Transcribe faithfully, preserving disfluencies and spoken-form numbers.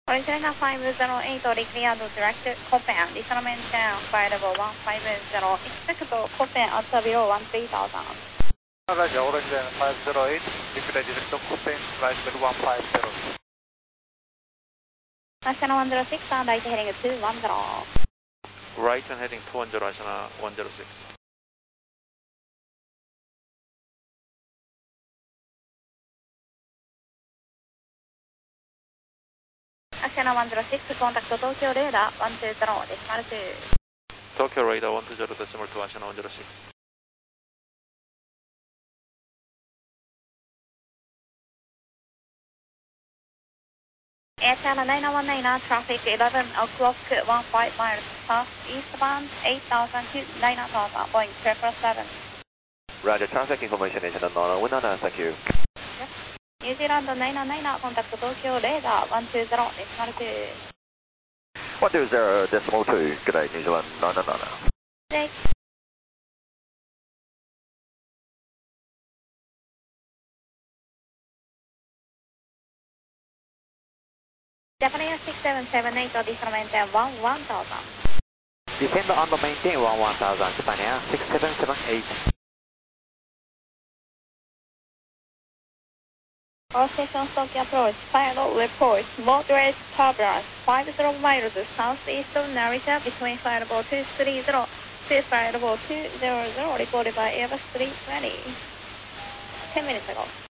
Original five zero eight, declared direct Copen, disarmament flight level one five zero, expect Copen at below one three thousand. Roger, Original five zero eight, declared direct Copen, flight level one five zero. National one zero six, and right heading two one zero. Right and heading two one zero, National one zero six. National one zero six, contact Tokyo radar one two zero, decimal two. Tokyo radar one two zero, decimal two, National one zero six. Air Channel nine one nine, traffic eleven o'clock, one five miles south eastbound, eight thousand to nine thousand, Boeing triple seven. Roger, traffic information is on nine one nine, thank you. Yes. New Zealand nine nine, contact Tokyo radar one two zero, decimal two. one two zero, decimal two, good day, New Zealand nine nine. Six. Japanese six seven seven eight, disarmament one one thousand. Descend on the maintain one one thousand, Japan six seven seven eight. All stations Tokyo approach, final report, moderate turbulence, five zero miles southeast of Narita between flight level two three zero to flight level two zero zero, reported by Airbus three twenty. ten minutes ago.